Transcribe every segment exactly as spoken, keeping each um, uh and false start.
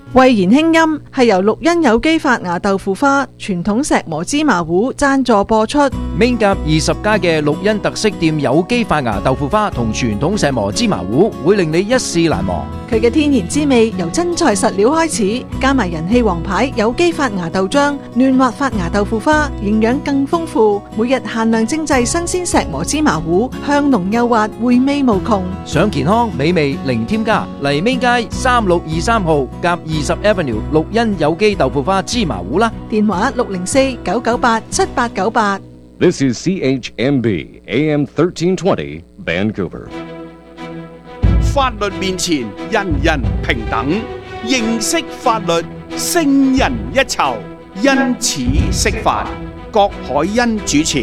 慧言輕音係由綠茵有機發芽豆腐花、傳統石磨芝麻糊贊助播出。 Main 甲二十家嘅綠茵特色店有機發芽豆腐花同傳統石磨芝麻糊，會令你一試難忘。 佢嘅天然滋味由真材實料開始，加埋人氣王牌有機發芽豆漿、嫩滑發芽豆腐花，營養更豐富。每日限量精製新鮮石磨芝麻糊，香濃幼滑，回味無窮。 想健康美味零添加，嚟 Main街三六二三號甲二十 Avenue 綠茵有機豆腐花芝麻糊啦。 電話六零四九九八七八九八。 This is C H M B A M thirteen twenty Vancouver。 法律面前人人平等，認識法律勝人一籌，因此識法。郭海欣主持。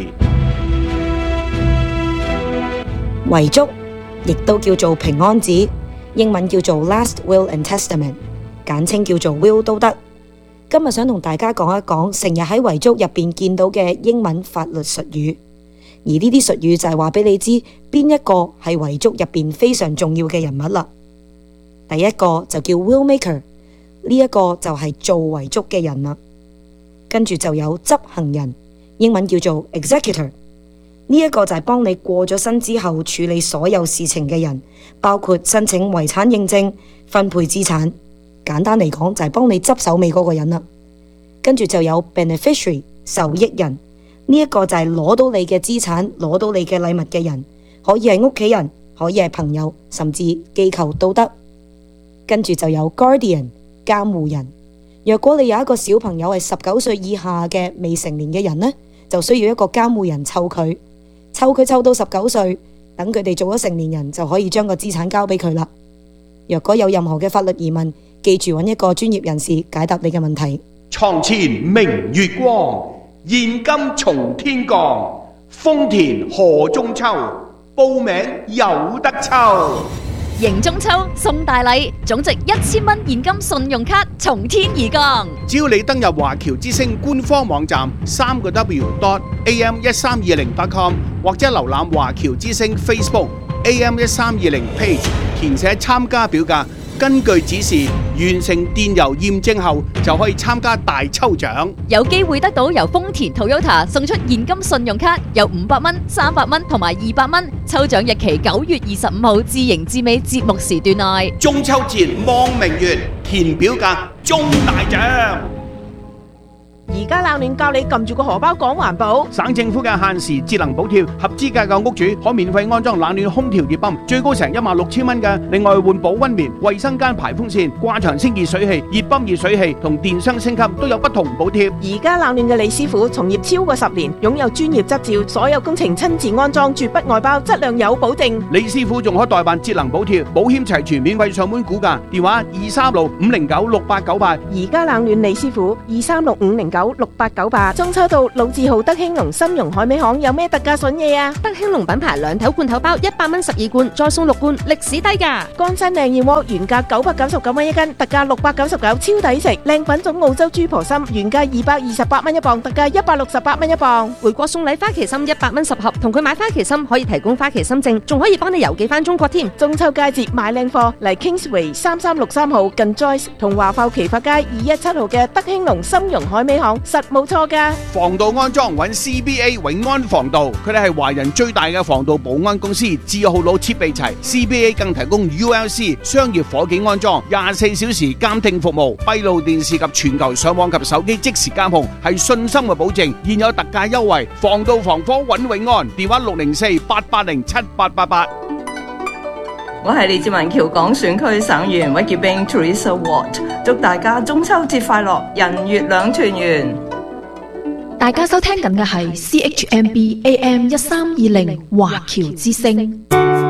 遺囑亦都叫做平安紙，英文叫做 Last Will and Testament， 簡稱叫做 Will 都得。今日想同大家講一講成日喺遺囑入邊見到嘅英文法律術語，而呢啲術語就係話俾你知邊一個係遺囑入邊非常重要嘅人物啦。第一個就叫 Will Maker， 呢一個就係做遺囑嘅人啦。跟住就有執行人，英文叫做 Executor， 呢一個就係幫你過咗身之後處理所有事情嘅人，包括申請遺產認證、分配資產。簡單嚟講就係幫你執手尾嗰個人啦。跟住就有 beneficiary 受益人，呢一個就係攞到你嘅資產、攞到你嘅禮物嘅人，可以係屋企人，可以係朋友，甚至機構都得。跟住就有 guardian 監護人，若果你有一個小朋友係十九歲以下嘅未成年嘅人呢，就需要一個監護人湊佢，湊佢湊到十九歲，等佢哋做咗成年人就可以將個資產交俾佢啦。若果有任何嘅法律疑問，記住揾一個專業人士解答你嘅問題。 床前明月光，現金從天降，豐田賀中秋，報名有得抽。 迎中秋送大禮，總值一千蚊現金信用卡從天而降。 只要你登入華僑之星官方網站三個 W dot A M 一三二零 dot com， 或者瀏覽華僑之星 Facebook A M 一三二零 page， 填寫參加表格，根據指示完成電郵驗證後，就可以參加大抽獎， 有機會得到由豐田 Toyota 送出現金信用卡，有五百蚊、三百蚊同埋二百蚊。抽獎日期九月二十五號至迎至尾節目時段內。 中秋節望明月，填表格中大獎。 而家冷暖教你撳住個荷包講環保。 省政府嘅限時節能補貼，合資格嘅屋主可免費安裝冷暖空調熱泵，最高成一萬六千蚊嘅。另外換保溫棉、衛生間排風扇、掛牆清潔水器、熱泵熱水器同電箱升級都有不同補貼。 而家冷暖嘅李師傅從業超過十年，擁有專業執照，所有工程親自安裝，絕不外包，質量有保證。 李師傅仲可代辦節能補貼，保險齊全，免費上門估價，電話二三六五零九六八九八。 而家冷暖李師傅二三六五零九六八九八。中秋到，老字號德興隆參茸海味行有咩特價筍嘢啊？ 德興隆品牌兩頭罐頭包一百蚊十二罐，再送六罐，歷史低價。 乾身靚燕窩原價九百九十九蚊一斤，特價六百九十九，超抵食。靚品種澳洲豬婆參原價二百二十八蚊一磅，特價一百六十八蚊一磅。 回國送禮花旗參一百蚊十盒，同佢買花旗參可以提供花旗參證，仲可以幫你郵寄翻中國添。 中秋佳節買靚貨，嚟 Kingsway 三三六三號近 Joyce 同華埠奇發街二一七號嘅德興隆參茸海味行，實冇錯㗎。 防盜安裝揾 C B A 永安防盜，佢哋係華人最大嘅防盜保安公司，字號佬設備齊。C B A 更提供 U L C 商業火警安裝，廿四小時監聽服務，閉路電視及全球上網及手機即時監控，係信心嘅保證。現有特價優惠，防盜防火揾永安，電話六零四八八零七八八八。 我係李志文橋港選區省議員屈潔冰 Teresa Watt， 祝大家中秋節快樂，人月兩團圓。 大家收聽緊嘅係 C H M B A M 一三二零華僑之聲，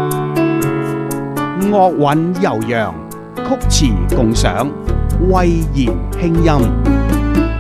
樂韻悠揚，曲詞共賞，慧言輕音。